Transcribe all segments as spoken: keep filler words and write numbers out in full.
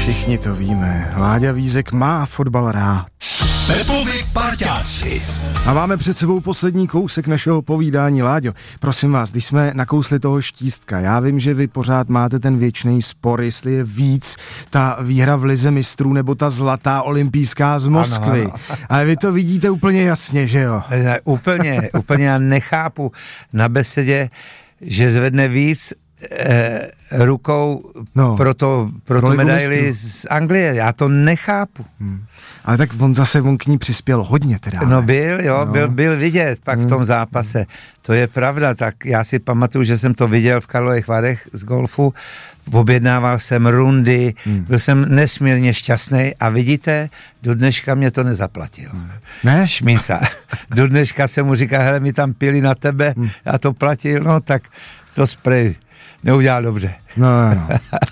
Všichni to víme, Láďa Vízek má fotbal rád. Pepovi parťáci. A máme před sebou poslední kousek našeho povídání. Láďo, prosím vás, když jsme nakousli toho štístka, já vím, že vy pořád máte ten věčný spor, jestli je víc ta výhra v lize mistrů nebo ta zlatá olympijská z Moskvy. Ano, ano. Ale vy to vidíte úplně jasně, že jo? Ne, úplně, úplně já nechápu na besedě, že zvedne víc eh, rukou no, pro, to, pro tu medaili z Anglie. Já to nechápu. Hmm. Ale tak on zase on k ní přispěl hodně teda. No byl, jo, no. byl, byl vidět pak hmm. v tom zápase. To je pravda, tak já si pamatuju, že jsem to viděl v Karlových Varech z golfu, objednával jsem rundy, hmm. byl jsem nesmírně šťastný a vidíte, do dneška mě to nezaplatil. Hmm. Ne? Šmísa. Do dneška se mu říká, hele, mi tam pili na tebe, hmm. já to platil, no tak to sprej neudělal dobře. No, no.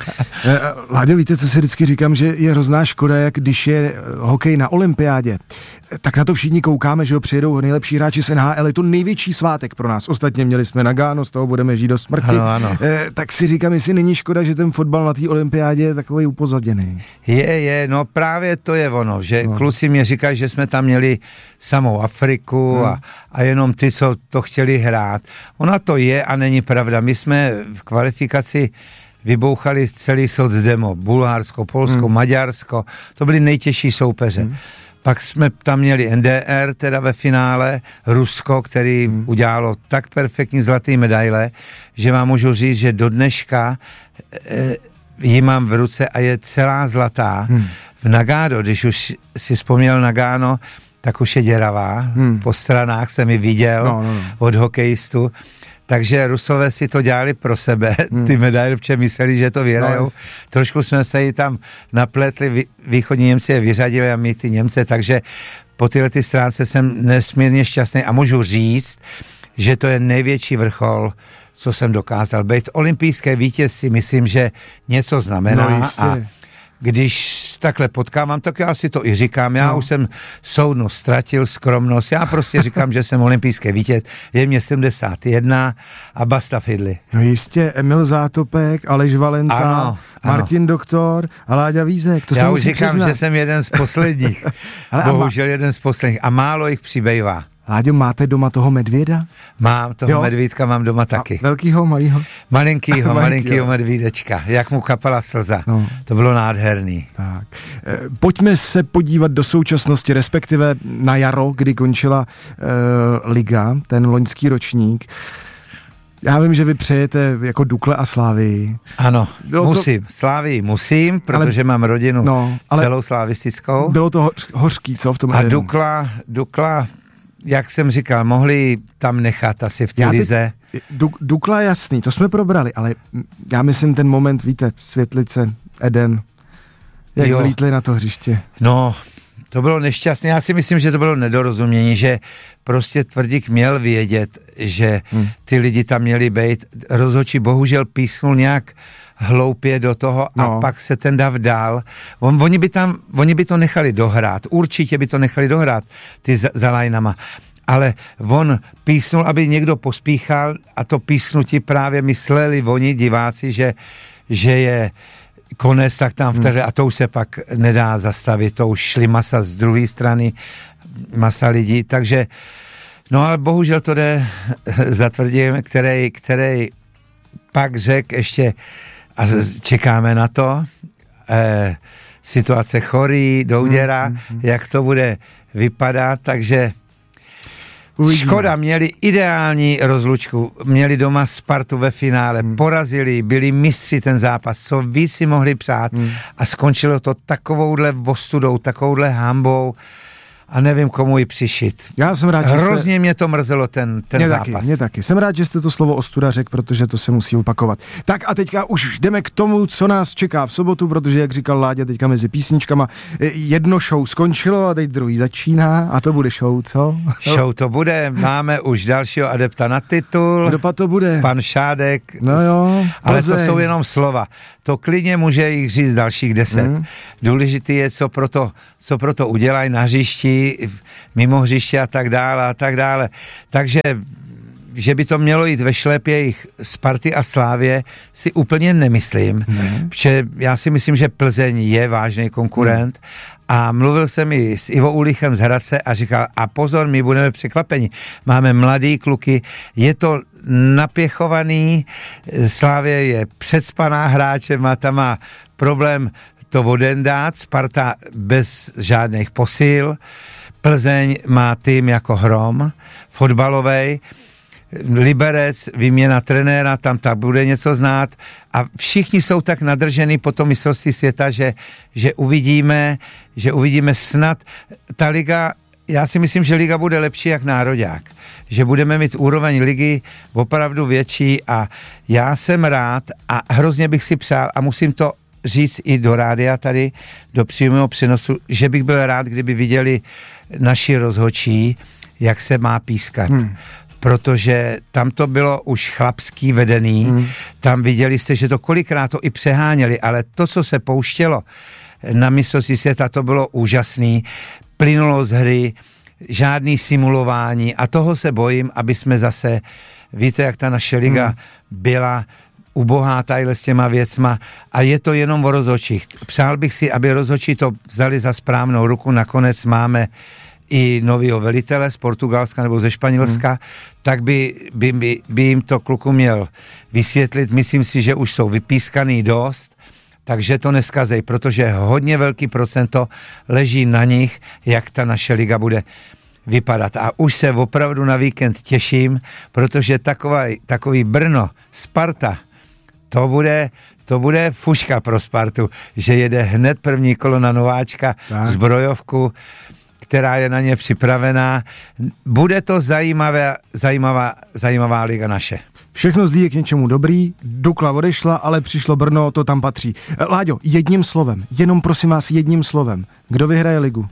Láďo, víte, co si vždycky říkám, že je hrozná škoda, jak když je hokej na olympiádě, tak na to všichni koukáme, že ho přijedou nejlepší hráči z N H L, je to největší svátek pro nás. Ostatně měli jsme Nagano, z toho budeme žít do smrti. Ano, ano. E, tak si říkám, jestli není škoda, že ten fotbal na té olympiádě je takový upozaděný. Je, je, no právě to je ono, že no. kluci mě říkají, že jsme tam měli samou Afriku hmm. a, a jenom ty, co to chtěli hrát. Ona to je a není pravda. My jsme v kvalifikaci vybouchali celý socdemo, Bulharsko, Polsko, hmm. Maďarsko, to byly nejtěžší soupeře. Hmm. Pak jsme tam měli N D R, teda ve finále, Rusko, který hmm. udělalo tak perfektní zlatý medaile, že vám můžu říct, že do dneška e, ji mám v ruce a je celá zlatá. Hmm. V Nagano, když už si vzpomněl Nagano, tak už je děravá. Hmm. Po stranách jsem ji viděl no, no, no. od hokejistů. Takže Rusové si to dělali pro sebe, hmm. ty medaile, protože mysleli, že to vyhrajou. No, trošku jsme se ji tam napletli, východní Němci je vyřadili a my ty Němce, takže po tyhle ty stránce jsem nesmírně šťastný a můžu říct, že to je největší vrchol, co jsem dokázal. Být olympijské vítězství, myslím, že něco znamená no, a když takhle potkávám, tak já si to i říkám, já no. už jsem soudnost ztratil, skromnost, já prostě říkám, že jsem olympijský vítěz, je mě sedmdesát jedna a basta fidli. No jistě, Emil Zátopek, Aleš Valenta, ano, Martin ano. Doktor a Láďa Vízek, to já se už říkám, přiznat. že jsem jeden z posledních, bohužel jeden z posledních a málo jich přibývá. Láďo, máte doma toho medvěda? Mám, toho jo? medvídka mám doma taky. A velkýho, malýho? Malinkýho, malinkýho medvídečka, jak mu kapala slza. No. To bylo nádherný. Tak. E, pojďme se podívat do současnosti, respektive na jaro, kdy končila e, liga, ten loňský ročník. Já vím, že vy přejete jako Dukle a Slávii. Ano, bylo musím. To... Slávii musím, protože ale... mám rodinu no, celou slavistickou. Bylo to hořký, co v tom? A Dukla, Dukla... Jak jsem říkal, mohli tam nechat asi v té lize. Du, Dukla jasný, to jsme probrali, ale já myslím ten moment, víte, Světlice, Eden, jak jo. vlítli na to hřiště. No, to bylo nešťastné, já si myslím, že to bylo nedorozumění, že prostě Tvrdík měl vědět, že hmm. ty lidi tam měli být. Rozhodčí bohužel písnul nějak hloupě do toho a no. pak se ten dav dál. On, oni, by tam, oni by to nechali dohrát, určitě by to nechali dohrát, ty za, za lajnama. Ale on písnul, aby někdo pospíchal a to písnutí právě mysleli oni, diváci, že, že je konec, tak tam vteře hmm. a to už se pak nedá zastavit, to už šli masa z druhé strany, masa lidí, takže no ale bohužel to jde za Tvrdím, který, který pak řekl ještě a čekáme na to, e, situace chorý, douděra, mm, mm, jak to bude vypadat, takže uvidíme. Škoda, měli ideální rozlučku, měli doma Spartu ve finále, mm. porazili, byli mistři ten zápas, co víc si mohli přát mm. a skončilo to takovouhle ostudou, takovouhle hambou, a nevím, komu ji přišit. Já jsem rád, Hrozně jste... mě to mrzelo, ten, ten mě zápas. Taky, mě taky. Jsem rád, že jste to slovo ostuda řekl, protože to se musí opakovat. Tak a teďka už jdeme k tomu, co nás čeká v sobotu, protože, jak říkal Láďa, teďka mezi písničkama, jedno show skončilo a teď druhý začíná a to bude show, co? Show to bude, máme už dalšího adepta na titul. Kdo to bude? Pan Šádek. No jo, ale to jsou jenom slova. To klidně může jich říct dalších deset. Mm. Důležitý je, co proto, co proto udělají na hřišti, mimo hřiště a tak dále a tak dále. Takže že by to mělo jít ve šlépě jejich Sparty a Slávie, si úplně nemyslím. Ne. Protože já si myslím, že Plzeň je vážný konkurent. Ne. A mluvil jsem i s Ivo Ulichem z Hradce a říkal, a pozor, my budeme překvapeni. Máme mladý kluky, je to napěchovaný, Slávie je předspaná hráčem a tam má problém to odendát, Sparta bez žádných posil, Plzeň má tým jako hrom, fotbalovej, Liberec, výměna trenéra, tam tak bude něco znát a všichni jsou tak nadržení po tom mistrovství světa, že, že uvidíme, že uvidíme snad ta liga, já si myslím, že liga bude lepší jak nároďák, že budeme mít úroveň ligy opravdu větší a já jsem rád a hrozně bych si přál a musím to říct i do rádia tady, do přímého přenosu, že bych byl rád, kdyby viděli naši rozhodčí, jak se má pískat. Hmm. Protože tam to bylo už chlapský vedený, hmm. tam viděli jste, že to kolikrát to i přeháněli, ale to, co se pouštělo na mistrovství světa, to bylo úžasný, plynulo z hry, žádný simulování a toho se bojím, aby jsme zase, víte, jak ta naše liga hmm. byla ubohá tadyhle s těma věcma a je to jenom o rozhodčích. Přál bych si, aby rozhodčí to vzali za správnou ruku, nakonec máme i novýho velitele z Portugalska nebo ze Španělska, hmm. tak by, by, by, by jim to kluku měl vysvětlit. Myslím si, že už jsou vypískaný dost, takže to neskazej, protože hodně velký procento leží na nich, jak ta naše liga bude vypadat. A už se opravdu na víkend těším, protože takový, takový Brno, Sparta, to bude, to bude fuška pro Spartu, že jede hned první kolo na nováčka, tak. Zbrojovku, která je na ně připravená. Bude to zajímavé, zajímavá, zajímavá liga naše. Všechno zlí je k něčemu dobrý, Dukla odešla, ale přišlo Brno, to tam patří. Láďo, jedním slovem, jenom prosím vás jedním slovem. Kdo vyhraje ligu?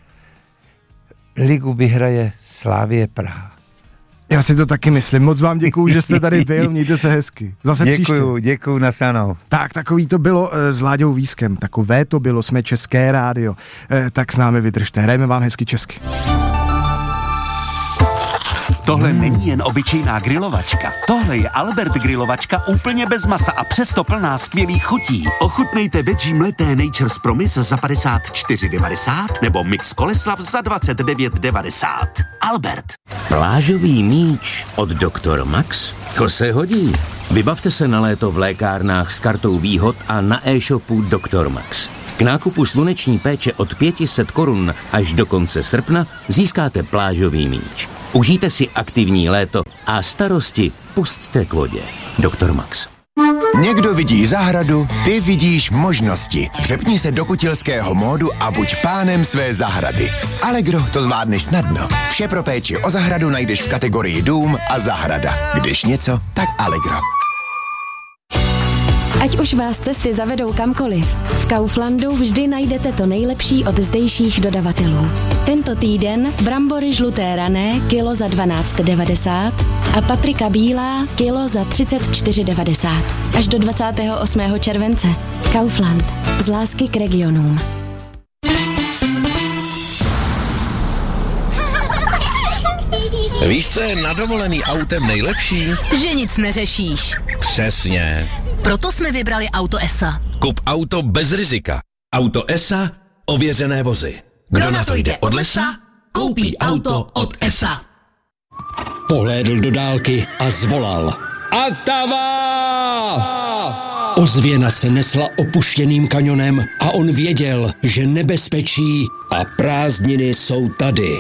Ligu vyhraje Slavie Praha. Já si to taky myslím. Moc vám děkuju, že jste tady byl, mějte se hezky. Zase děkuju, příště. Děkuju, děkuju na sanou. Tak, takový to bylo s Láďou Vískem. Takové to bylo, jsme České rádio. Eh, tak s námi vydržte. Hrajeme vám hezky česky. Tohle hmm. není jen obyčejná grilovačka. Tohle je Albert grilovačka úplně bez masa a přesto plná skvělých chutí. Ochutnejte veggie mleté Nature's Promise za padesát čtyři devadesát nebo mix Koleslav za dvacet devět devadesát. Albert. Plážový míč od doktor Max? To se hodí. Vybavte se na léto v lékárnách s kartou výhod a na e-shopu doktor Max. K nákupu sluneční péče od pět set korun až do konce srpna získáte plážový míč. Užijte si aktivní léto a starosti pusťte k vodě. doktor Max. Někdo vidí zahradu, ty vidíš možnosti. Přepni se do kutilského módu a buď pánem své zahrady. S Allegro to zvládneš snadno. Vše pro péči o zahradu najdeš v kategorii dům a zahrada. Když něco, tak Allegro. Ať už vás cesty zavedou kamkoliv, v Kauflandu vždy najdete to nejlepší od zdejších dodavatelů. Tento týden brambory žluté rané kilo za dvanáct devadesát a paprika bílá kilo za třicet čtyři devadesát. Až do dvacátého osmého července. Kaufland. Z lásky k regionům. Víš, co je na dovolený autem nejlepší? Že nic neřešíš. Přesně. Proto jsme vybrali Auto E S A. Kup auto bez rizika. Auto E S A, ověřené vozy. Kdo na to jde od lesa, koupí auto od E S A. Pohlédl do dálky a zvolal. Atava! Ozvěna se nesla opuštěným kanionem a on věděl, že nebezpečí a prázdniny jsou tady.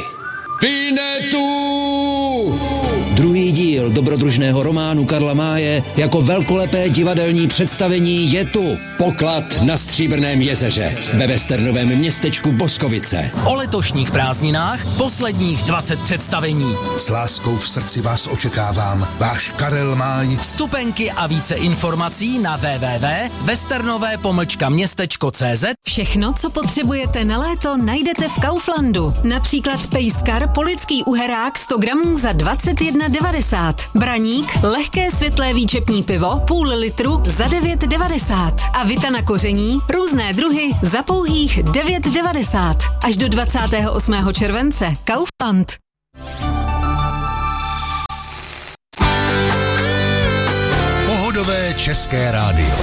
Finetu! Druhý díl dobrodružného románu Karla Máje jako velkolepé divadelní představení je tu. Poklad na Stříbrném jezeře ve westernovém městečku Boskovice. O letošních prázdninách posledních dvacet představení. S láskou v srdci vás očekávám. Váš Karel Máj. Vstupenky a více informací na w w w tečka westernové pomlčka městečko tečka cé zet. Všechno, co potřebujete na léto, najdete v Kauflandu. Například pejskar polický uherák sto gramů za dvacet jedna devadesát. Braník, lehké světlé výčepní pivo, půl litru za devět devadesát. A vita na koření, různé druhy za pouhých devět devadesát. Až do dvacátého osmého července. Kaufland. České rádio.